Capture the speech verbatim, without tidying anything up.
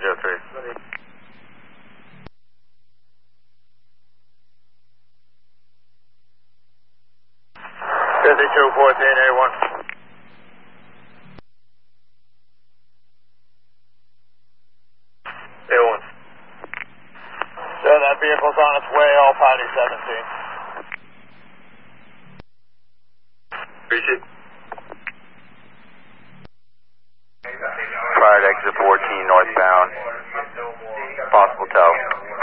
zero three. fifty-two fourteen A one. A one. So that vehicle's on its way, all party seventeen. Appreciate it. Prior to exit fourteen northbound. Possible tow.